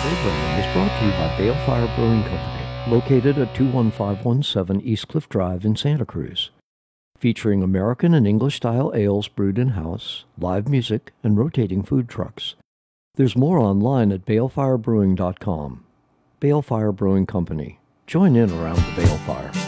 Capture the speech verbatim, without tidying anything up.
program is brought to you by Balefire Brewing Company, located at two one five one seven East Cliff Drive in Santa Cruz. Featuring American and English-style ales brewed in-house, live music, and rotating food trucks. There's more online at balefire brewing dot com. Balefire Brewing Company. Join in around the balefire.